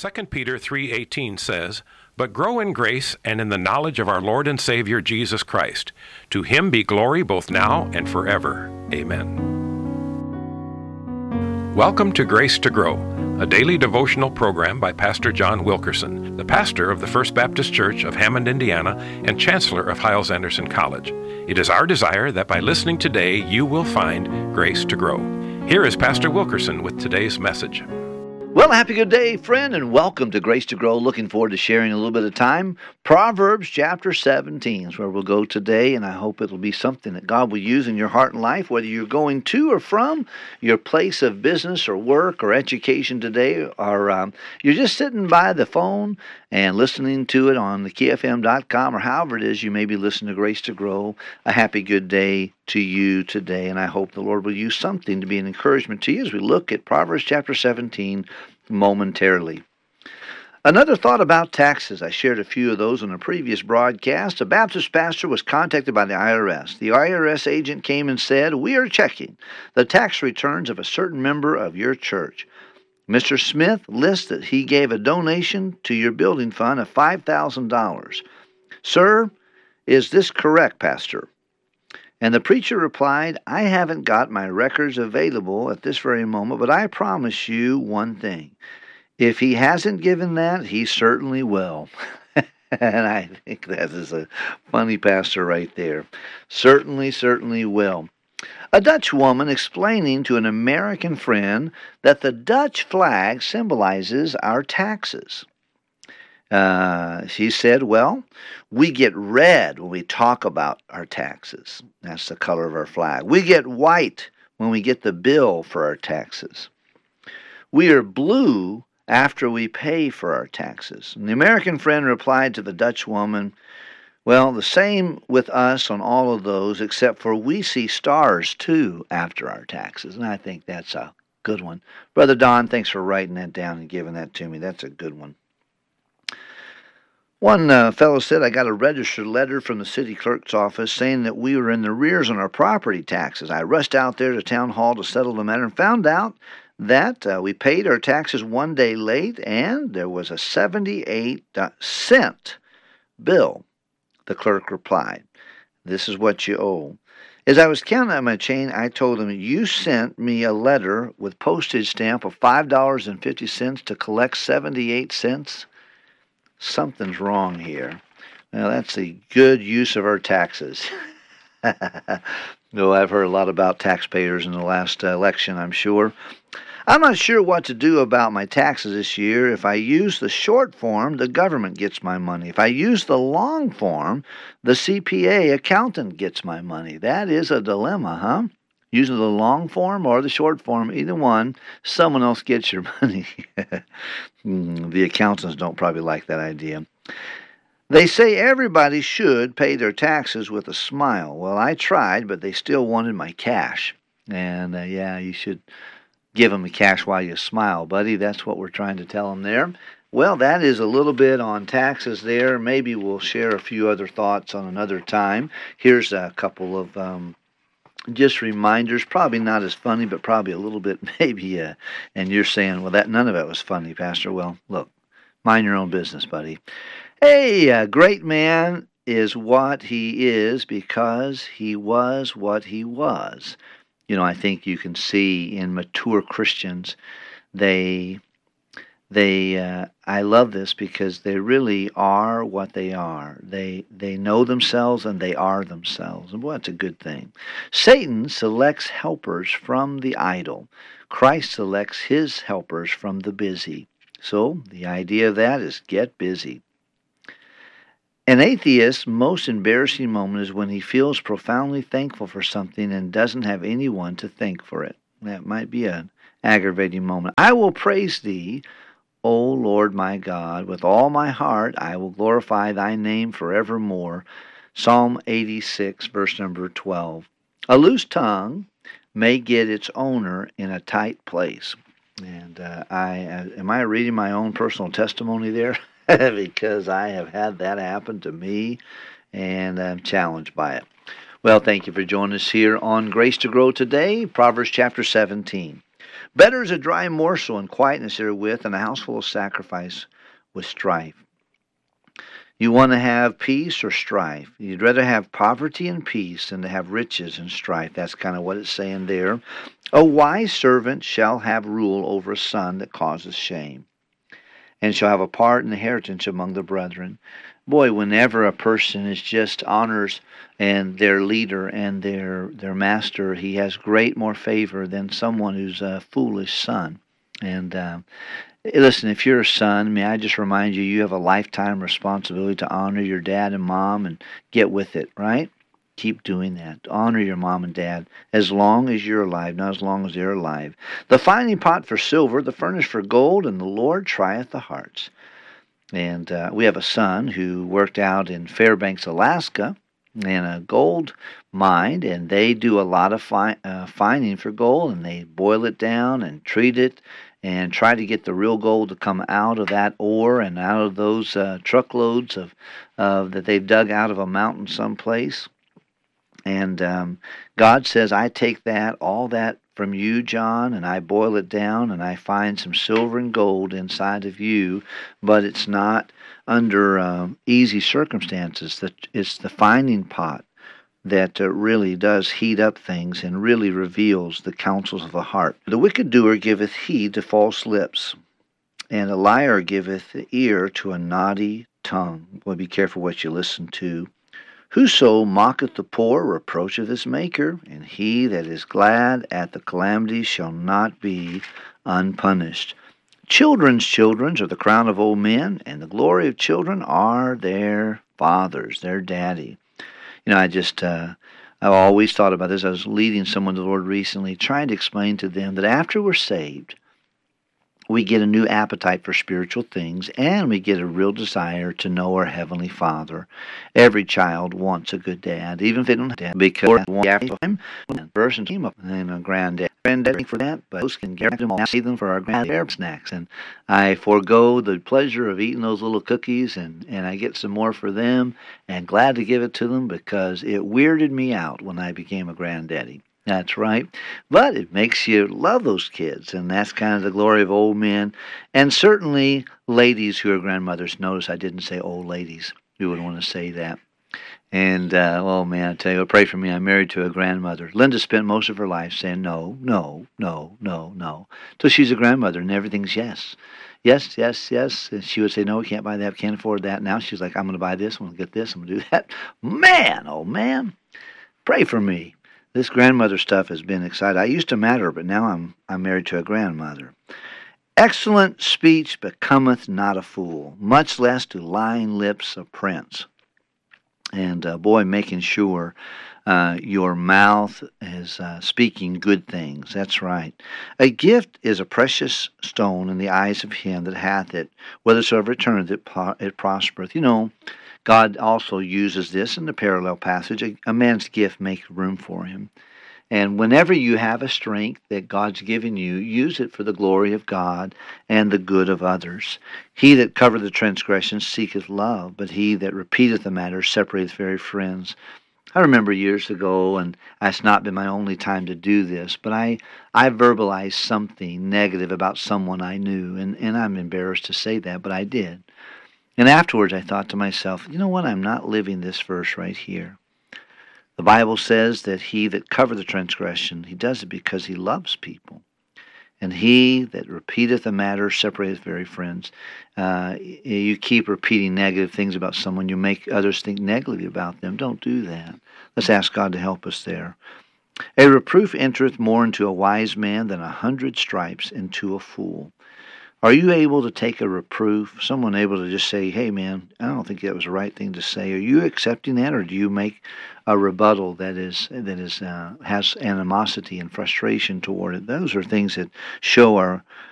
2 Peter 3:18 says, "But grow in grace and in the knowledge of our Lord and Savior Jesus Christ. To him be glory both now and forever. Amen." Welcome to Grace to Grow, a daily devotional program by Pastor John Wilkerson, the pastor of the First Baptist Church of Hammond, Indiana, and chancellor of Hyles-Anderson College. It is our desire that by listening today, you will find grace to grow. Here is Pastor Wilkerson with today's message. Well, happy good day, friend, and welcome to Grace to Grow. Looking forward to sharing a little bit of time. Proverbs chapter 17 is where we'll go today, and I hope it'll be something that God will use in your heart and life, whether you're going to or from your place of business or work or education today, or you're just sitting by the phone and listening to it on the KFM.com, or however it is you may be listening to Grace to Grow. A happy good day to you today, and I hope the Lord will use something to be an encouragement to you as we look at Proverbs chapter 17 momentarily. Another thought about taxes. I shared a few of those on a previous broadcast. A Baptist pastor was contacted by the IRS. The IRS agent came and said, "We are checking the tax returns of a certain member of your church. Mr. Smith lists that he gave a donation to your building fund of $5,000. Sir, is this correct, Pastor?" And the preacher replied, "I haven't got my records available at this very moment, but I promise you one thing. If he hasn't given that, he certainly will." And I think that is a funny pastor right there. Certainly will. A Dutch woman explaining to an American friend that the Dutch flag symbolizes our taxes. She said, "Well, we get red when we talk about our taxes. That's the color of our flag. We get white when we get the bill for our taxes. We are blue after we pay for our taxes." And the American friend replied to the Dutch woman, "Well, the same with us on all of those, except for we see stars too after our taxes." And I think that's a good one. Brother Don, thanks for writing that down and giving that to me. That's a good one. One fellow said, "I got a registered letter from the city clerk's office saying that we were in the arrears on our property taxes. I rushed out there to town hall to settle the matter and found out that we paid our taxes one day late, and there was a 78-cent bill." The clerk replied, "This is what you owe." As I was counting out my change, I told him, "You sent me a letter with postage stamp of $5.50 to collect 78 cents. Something's wrong here." Now, that's a good use of our taxes. No, I've heard a lot about taxpayers in the last election, I'm sure. I'm not sure what to do about my taxes this year. If I use the short form, the government gets my money. If I use the long form, the CPA accountant gets my money. That is a dilemma, huh? Using the long form or the short form, either one, someone else gets your money. The accountants don't probably like that idea. They say everybody should pay their taxes with a smile. Well, I tried, but they still wanted my cash. And yeah, you should give them the cash while you smile, buddy. That's what we're trying to tell them there. Well, that is a little bit on taxes there. Maybe we'll share a few other thoughts on another time. Here's a couple of just reminders, probably not as funny, but probably a little bit maybe. And you're saying, "Well, that none of it was funny, Pastor." Well, look, mind your own business, buddy. Hey, a great man is what he is because he was what he was. You know, I think you can see in mature Christians, I love this because they really are what they are. They know themselves and they are themselves. And boy, that's a good thing. Satan selects helpers from the idle. Christ selects his helpers from the busy. So the idea of that is get busy. An atheist's most embarrassing moment is when he feels profoundly thankful for something and doesn't have anyone to thank for it. That might be an aggravating moment. "I will praise thee, O Lord my God, with all my heart. I will glorify thy name forevermore." Psalm 86, verse number 12. A loose tongue may get its owner in a tight place. And am I reading my own personal testimony there? Because I have had that happen to me, and I'm challenged by it. Well, thank you for joining us here on Grace to Grow today, Proverbs chapter 17. Better is a dry morsel and quietness therewith than a house full of sacrifice with strife. You want to have peace or strife? You'd rather have poverty and peace than to have riches and strife. That's kind of what it's saying there. A wise servant shall have rule over a son that causes shame, and shall have a part in the inheritance among the brethren. Boy, whenever a person is just honors and their leader and their master, he has great more favor than someone who's a foolish son. And listen, if you're a son, may I just remind you, you have a lifetime responsibility to honor your dad and mom and get with it, right? Keep doing that. Honor your mom and dad as long as you're alive, not as long as they're alive. The finding pot for silver, the furnace for gold, and the Lord trieth the hearts. And we have a son who worked out in Fairbanks, Alaska, in a gold mine, and they do a lot of finding for gold, and they boil it down and treat it and try to get the real gold to come out of that ore and out of those truckloads of that they've dug out of a mountain someplace. And God says, I take all that from you, John, and I boil it down, and I find some silver and gold inside of you, but it's not under easy circumstances. It's the finding pot that really does heat up things and really reveals the counsels of the heart. The wicked doer giveth heed to false lips, and a liar giveth ear to a naughty tongue. Boy, be careful what you listen to. Whoso mocketh the poor reproacheth his maker, and he that is glad at the calamity shall not be unpunished. Children's children are the crown of old men, and the glory of children are their fathers, their daddy. You know, I've always thought about this. I was leading someone to the Lord recently, trying to explain to them that after we're saved, we get a new appetite for spiritual things, and we get a real desire to know our Heavenly Father. Every child wants a good dad, even if they don't have a dad, because after time, one person came up and a granddad for that, but those can get them all, save them for our granddad snacks. And I forego the pleasure of eating those little cookies, and I get some more for them, and glad to give it to them because it weirded me out when I became a granddaddy. That's right. But it makes you love those kids, and that's kind of the glory of old men. And certainly ladies who are grandmothers. Notice I didn't say old ladies. You would want to say that. And, oh man, I tell you, pray for me. I'm married to a grandmother. Linda spent most of her life saying no, no, no, no, no, till she's a grandmother, and everything's yes. Yes, yes, yes. And she would say, no, we can't buy that, can't afford that. Now she's like, I'm going to buy this, I'm going to get this, I'm going to do that. Man, oh man, pray for me. This grandmother stuff has been exciting. I used to matter, but now I'm married to a grandmother. Excellent speech becometh not a fool, much less do lying lips a prince. And boy, making sure your mouth is speaking good things. That's right. A gift is a precious stone in the eyes of him that hath it, whithersoever it turneth it prospereth. You know, God also uses this in the parallel passage. A man's gift makes room for him. And whenever you have a strength that God's given you, use it for the glory of God and the good of others. He that covereth the transgression seeketh love, but he that repeateth the matter separateth very friends. I remember years ago, and it's not been my only time to do this, but I verbalized something negative about someone I knew, and I'm embarrassed to say that, but I did. And afterwards I thought to myself, you know what, I'm not living this verse right here. The Bible says that he that covereth the transgression, he does it because he loves people. And he that repeateth a matter separateth very friends. You keep repeating negative things about someone, you make others think negatively about them. Don't do that. Let's ask God to help us there. A reproof entereth more into a wise man than 100 stripes into a fool. Are you able to take a reproof? Someone able to just say, hey man, I don't think that was the right thing to say. Are you accepting that, or do you make a rebuttal that has animosity and frustration toward it? Those are things that show